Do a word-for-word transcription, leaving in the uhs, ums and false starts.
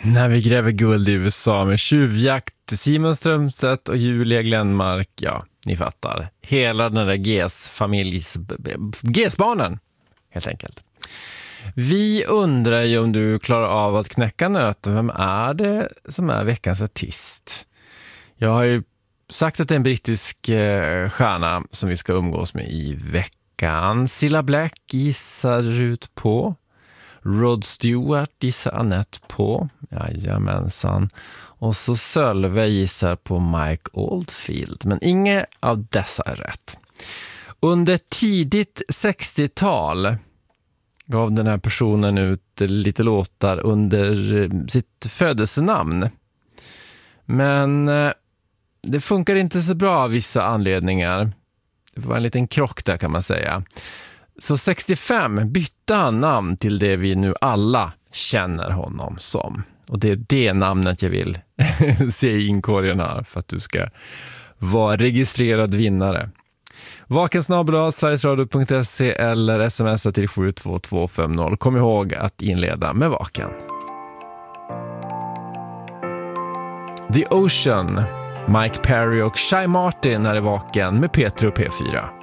När vi gräver guld i U S A med tjuvjakt, Simon Strömstedt och Julia Glenmark, ja, ni fattar. Hela den där G S-familjs, G S-barnen, helt enkelt. Vi undrar ju om du klarar av att knäcka nöten. Vem är det som är veckans artist? Jag har ju sagt att det är en brittisk eh, stjärna som vi ska umgås med i veckan. Cilla Black gissar ut på. Rod Stewart gissar Annette på. Jajamensan. Och så Sölve gissar på Mike Oldfield. Men inget av dessa är rätt. Under tidigt sextiotal gav den här personen ut lite låtar under sitt födelsenamn. Men det funkar inte så bra av vissa anledningar. Det var en liten krock där kan man säga. Så sextiofem bytte han namn till det vi nu alla känner honom som. Och det är det namnet jag vill se i inkorgen här för att du ska vara registrerad vinnare. Vakensnabel-a sverigesradio punkt se eller smsa till sju två två fem noll. Kom ihåg att inleda med Vaken. The Ocean, Mike Perry och Shy Martin är i Vaken med P tre och P fyra.